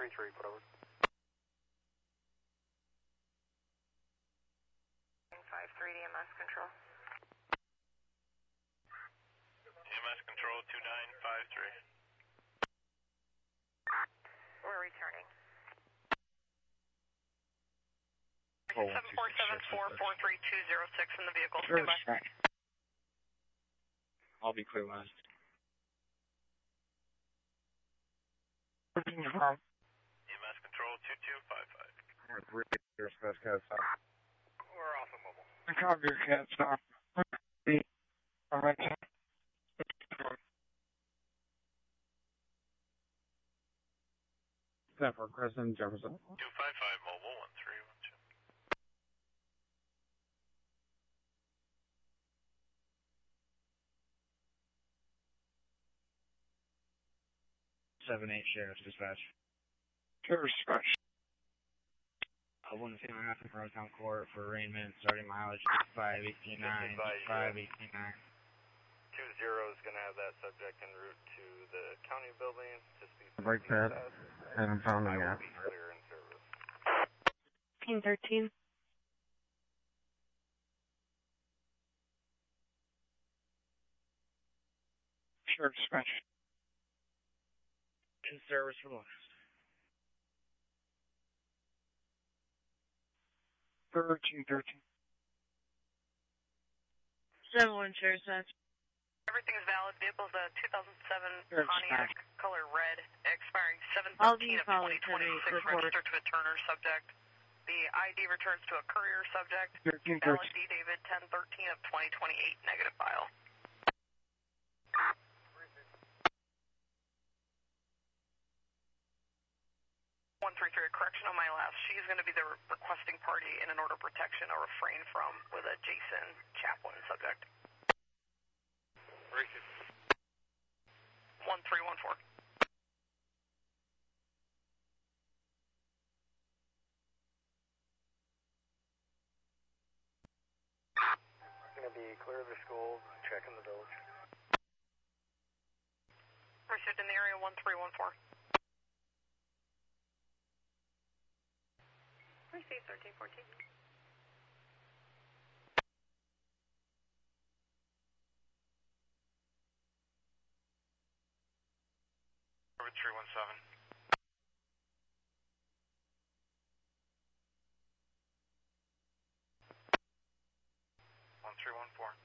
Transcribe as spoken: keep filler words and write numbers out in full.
three three, put over. five three D M S control. D M S control two nine five three. We're returning. Oh, seven four seven four four three two zero six in the vehicle. Sure, Standby. I'll be clear west. D M S control two two five five. We're We're off of mobile. I copy your cat stop. Alright. Zephyr, Crescent, Jefferson. two five five mobile, one three one two. seven eight Sheriff's Dispatch. Sheriff's Dispatch. I want to say my asking for Town Court for arraignment, starting mileage five eighteen nine, five eighteen nine. Two zero is going to have that subject en route to the county building. Just be Break that. And I'm found I in will that. be clear in service. fifteen thirteen. Sheriff's Dispatch. In service for last. Thirteen thirteen. seven one Sheriff's Dispatch. Everything is valid. Vehicle's a two thousand seven Sheriff's Pontiac, Dispatch. color red, expiring seven I'll thirteen be of following twenty twenty-six, report. registered to a Turner subject. The I D returns to a courier subject. Thirteen Valid thirteen. D David ten thirteen of twenty twenty-eight, negative file. one three three, a correction on my last. She's going to be the re requesting party in an order of protection or refrain from with a Jason Chaplin subject. one three one four. Going to be clear of the school, checking the village. Received in the area one three one four. Received thirteen fourteen. three one seven. one three one four.